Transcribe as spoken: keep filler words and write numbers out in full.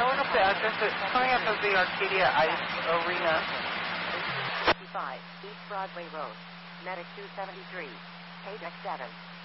look up the address. It's coming up as the Arcadia Ice Arena. fifty-five, East Broadway Road, Medic two seventy-three, Paydeck seven.